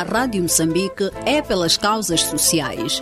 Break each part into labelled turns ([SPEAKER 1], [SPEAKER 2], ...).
[SPEAKER 1] à Rádio Moçambique é pelas causas sociais.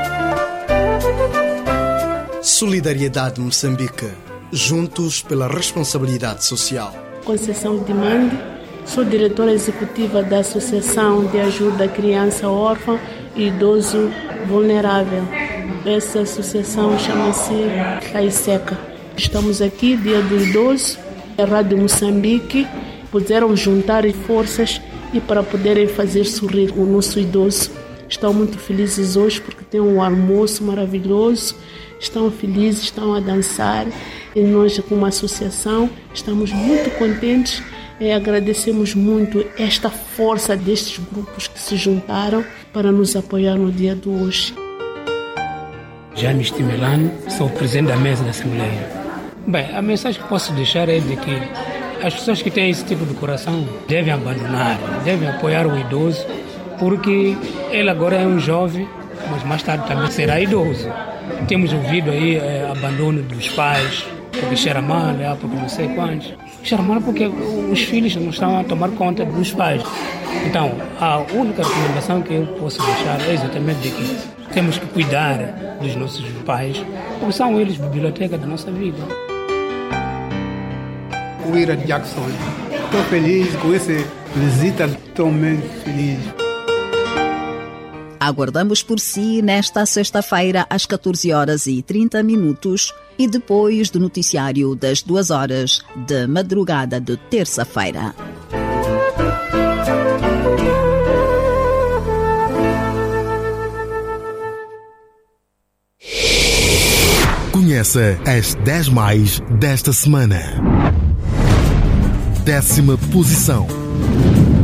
[SPEAKER 2] Solidariedade Moçambique. Juntos pela responsabilidade social.
[SPEAKER 3] Conceição Dimande, sou diretora executiva da Associação de Ajuda à Criança Órfã e Idoso Vulnerável. Essa associação chama-se CAISECA. Estamos aqui, Dia do Idoso, a Rádio Moçambique, puderam juntar forças e para poderem fazer sorrir o nosso idoso. Estão muito felizes hoje porque tem um almoço maravilhoso, estão felizes, estão a dançar. E nós, como associação, estamos muito contentes e agradecemos muito esta força destes grupos que se juntaram para nos apoiar no dia de hoje.
[SPEAKER 4] Jaime Stimelano, sou presidente da mesa da Assembleia. Bem, a mensagem que posso deixar é de que as pessoas que têm esse tipo de coração devem abandonar, devem apoiar o idoso, porque ele agora é um jovem, mas mais tarde também será idoso. Temos ouvido aí abandono dos pais, porque cheira mal, porque não sei quantos. Cheira mal porque os filhos não estão a tomar conta dos pais. Então, a única recomendação que eu posso deixar é exatamente de que temos que cuidar dos nossos pais, porque são eles a biblioteca da nossa vida.
[SPEAKER 5] O Ira Jackson, estou feliz com essa visita, estou muito feliz.
[SPEAKER 1] Aguardamos por si nesta sexta-feira às 14h30 e depois do noticiário das 2h de madrugada de terça-feira.
[SPEAKER 6] Conheça as 10 mais desta semana. 10ª posição.